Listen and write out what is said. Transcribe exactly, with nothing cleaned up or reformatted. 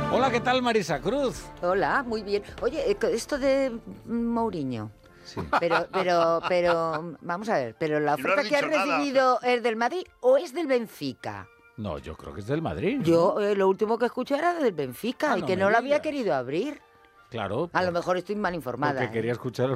Hola, ¿qué tal, Marisa Cruz? Hola, muy bien. Oye, esto de Mourinho. Sí. Pero, pero, pero, vamos a ver, pero la Y no oferta has que has dicho nada. recibido es del Madrid o es del Benfica. No, yo creo que es del Madrid, ¿no? Yo eh, lo último que escuché era del Benfica Ah, y no que me no lo había digas. querido abrir. Claro. A lo por- mejor estoy mal informada. Porque ¿eh? quería escuchar